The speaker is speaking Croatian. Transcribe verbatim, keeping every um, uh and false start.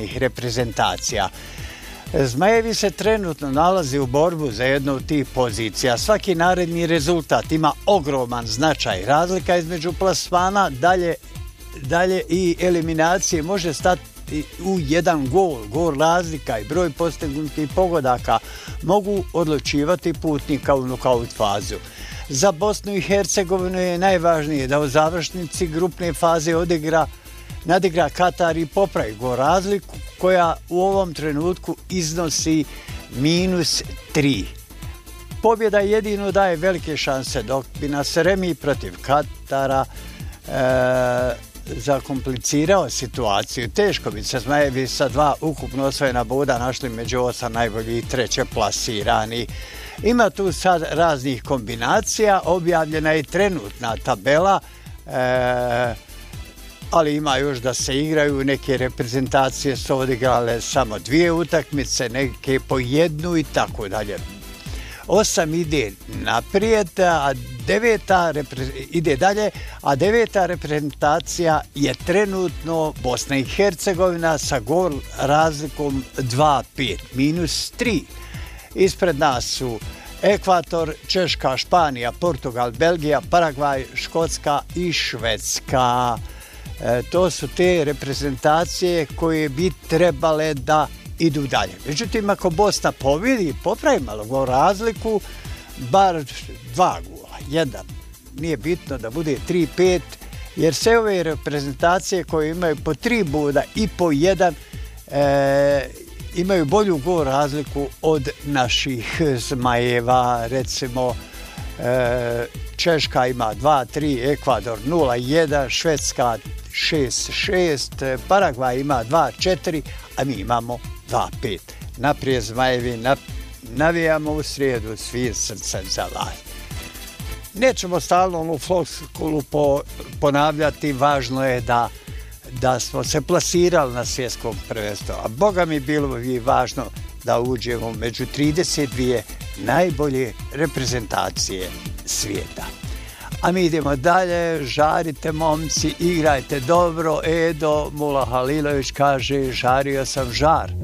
nacionalnih reprezentacija. Zmajevi se trenutno nalazi u borbu za jednu od tih pozicija. Svaki naredni rezultat ima ogroman značaj. Razlika između plasmana dalje, dalje i eliminacije može stati u jedan gol. Gol razlika i broj postignutih pogodaka mogu odlučivati putnika u nokaut fazu. Za Bosnu i Hercegovinu je najvažnije da u završnici grupne faze odigra nadigra Katar i popravi gol razliku koja u ovom trenutku iznosi minus tri. Pobjeda jedino daje velike šanse, dok bi nas remi protiv Katara e, zakomplicirao situaciju. Teško bi se Zmajevi sa dva ukupno osvojena boda našli među osam najboljih treće plasirani. Ima tu sad raznih kombinacija, objavljena je trenutna tabela, e, ali ima još da se igraju, neke reprezentacije su odigrale samo dvije utakmice, neke po jednu i tako dalje. Osam ide naprijed, a deveta ide dalje, a deveta reprezentacija je trenutno Bosna i Hercegovina sa gol razlikom dva pet, minus tri. Ispred nas su Ekvator, Češka, Španija, Portugal, Belgija, Paragvaj, Škotska i Švedska. E, to su te reprezentacije koje bi trebale da idu dalje. Međutim, ako Bosna pobjedi, popravi malo gol razliku, bar dva gola, jedan. Nije bitno da bude tri pet, jer sve ove reprezentacije koje imaju po tri boda i po jedan e, imaju bolju gol razliku od naših Zmajeva. Recimo, e, Češka ima dva tri, Ekvador nula jedan, Švedska šest šest, Paragvaj ima dva četiri, a mi imamo dva pet. Naprijed Zmajevi, nap, navijamo u srijedu svi srcem za vas. Nećemo stalno onu floskulu po, ponavljati, važno je da, da smo se plasirali na svjetskom prvenstvu, a Boga mi bilo bi važno da uđemo među trideset dvije najbolje reprezentacije svijeta. A mi idemo dalje, žarite momci, igrajte dobro. Edo Mula Halilović kaže, žario sam žar.